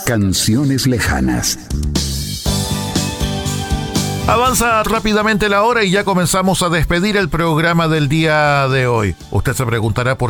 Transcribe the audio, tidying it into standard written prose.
Canciones lejanas. Avanza rápidamente la hora y ya comenzamos a despedir el programa del día de hoy. Usted se preguntará por